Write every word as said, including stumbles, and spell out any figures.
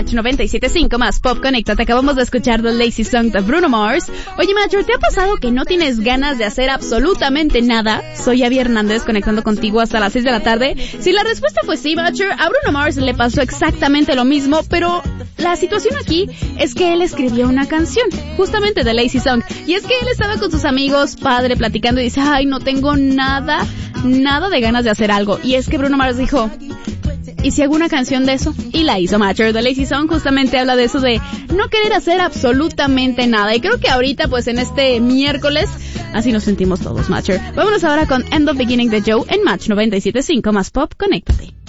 Match noventa y siete punto cinco más Pop Conecta. Te acabamos de escuchar The Lazy Song de Bruno Mars. Oye, Matcher, ¿te ha pasado que no tienes ganas de hacer absolutamente nada? Soy Abby Hernández, conectando contigo hasta las seis de la tarde. Si la respuesta fue sí, Matcher, a Bruno Mars le pasó exactamente lo mismo, pero la situación aquí es que él escribió una canción, justamente de Lazy Song, y es que él estaba con sus amigos, padre, platicando y dice, ay, no tengo nada, nada de ganas de hacer algo. Y es que Bruno Mars dijo, ¿y si hago una canción de eso? Y la hizo. Matcher. The Lazy Song justamente habla de eso, de no querer hacer absolutamente nada. Y creo que ahorita, pues en este miércoles, así nos sentimos todos, Matcher. Vámonos ahora con End of Beginning de Joe en Match noventa y siete punto cinco más Pop. Conéctate.